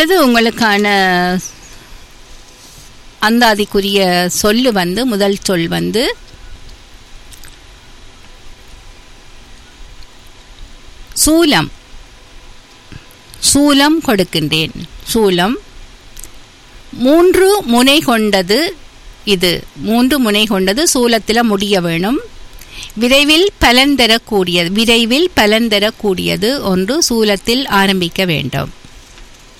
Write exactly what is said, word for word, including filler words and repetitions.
இப்பொழுது உங்களுக்கான அந்தாதிக்குரிய சொல்லு வந்து முதல் சொல் வந்து சூலம். சூலம் கொடுக்கின்றேன். சூலம் மூன்று முனை கொண்டது. இது மூன்று முனை கொண்டது. சூலத்தில் முடிய வேணும். விரைவில் பலன் தரக்கூடியது. விரைவில் பலன் தரக்கூடியது ஒன்று சூலத்தில் ஆரம்பிக்க வேண்டும்.